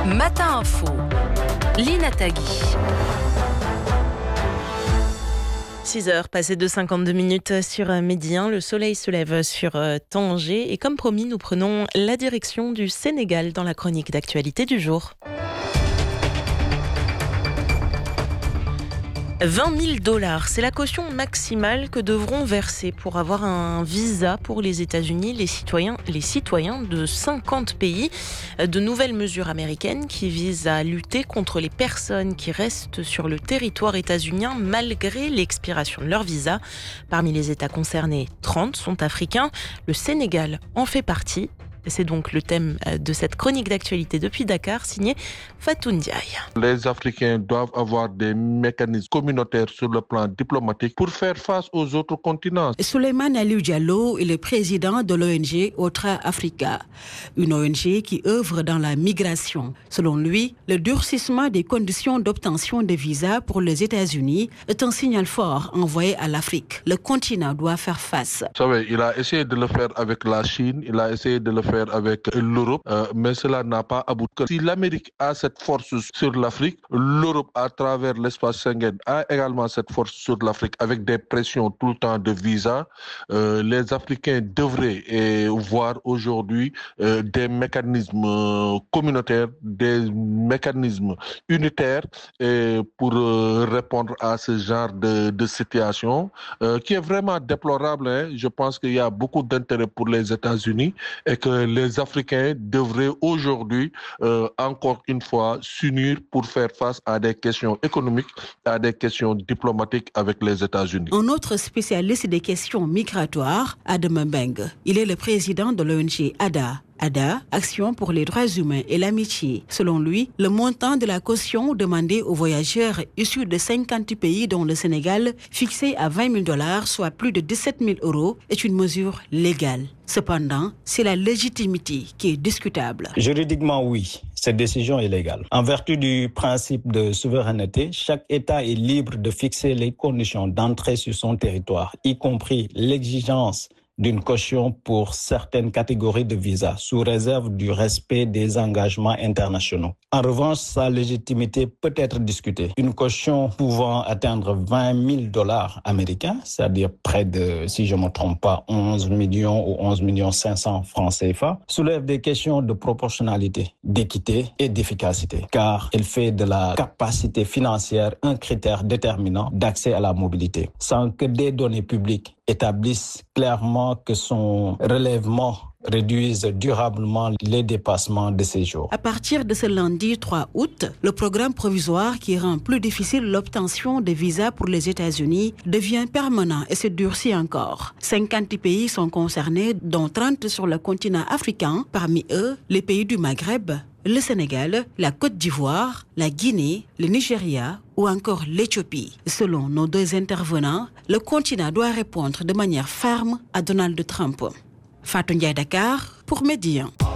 Matin Info, Lina Tagui. 6h, passé de 52 minutes sur Midi 1, le soleil se lève sur Tanger et comme promis, nous prenons la direction du Sénégal dans la chronique d'actualité du jour. 20 000 $, c'est la caution maximale que devront verser pour avoir un visa pour les États-Unis les citoyens de 50 pays. De nouvelles mesures américaines qui visent à lutter contre les personnes qui restent sur le territoire états-unien malgré l'expiration de leur visa. Parmi les États concernés, 30 sont africains. Le Sénégal en fait partie. C'est donc le thème de cette chronique d'actualité depuis Dakar, signée Fatou Ndiaye. Les Africains doivent avoir des mécanismes communautaires sur le plan diplomatique pour faire face aux autres continents. Souleymane Aliou Diallo est le président de l'ONG Otra Africa, une ONG qui œuvre dans la migration. Selon lui, le durcissement des conditions d'obtention de visas pour les États-Unis est un signal fort envoyé à l'Afrique. Le continent doit faire face. Vous savez, il a essayé de le faire avec la Chine, il a essayé de le faire avec l'Europe, mais cela n'a pas abouti. Si l'Amérique a cette force sur l'Afrique, l'Europe à travers l'espace Schengen a également cette force sur l'Afrique avec des pressions tout le temps de visa. Les Africains devraient voir aujourd'hui des mécanismes communautaires, des mécanismes unitaires pour répondre à ce genre de situation qui est vraiment déplorable. Je pense qu'il y a beaucoup d'intérêt pour les États-Unis et que les Africains devraient aujourd'hui, encore une fois, s'unir pour faire face à des questions économiques, à des questions diplomatiques avec les États-Unis. Un autre spécialiste des questions migratoires, Adam Mbeng. Il est le président de l'ONG ADA, Action pour les droits humains et l'amitié. Selon lui, le montant de la caution demandée aux voyageurs issus de 50 pays dont le Sénégal, fixé à 20 000 $, soit plus de 17 000 €, est une mesure légale. Cependant, c'est la légitimité qui est discutable. Juridiquement, oui, cette décision est légale. En vertu du principe de souveraineté, chaque État est libre de fixer les conditions d'entrée sur son territoire, y compris l'exigence d'une caution pour certaines catégories de visas, sous réserve du respect des engagements internationaux. En revanche, sa légitimité peut être discutée. Une caution pouvant atteindre 20 000 $ américains, c'est-à-dire près de, si je ne me trompe pas, 11 millions ou 11 500 francs CFA, soulève des questions de proportionnalité, d'équité et d'efficacité, car elle fait de la capacité financière un critère déterminant d'accès à la mobilité, sans que des données publiques établissent clairement que son relèvement réduise durablement les dépassements de séjour. À partir de ce lundi 3 août, le programme provisoire qui rend plus difficile l'obtention de visas pour les États-Unis devient permanent et se durcit encore. 50 pays sont concernés, dont 30 sur le continent africain, parmi eux les pays du Maghreb, le Sénégal, la Côte d'Ivoire, la Guinée, le Nigeria ou encore l'Éthiopie. Selon nos deux intervenants, le continent doit répondre de manière ferme à Donald Trump. Fatou Ndiaye, Dakar, pour Midi 1.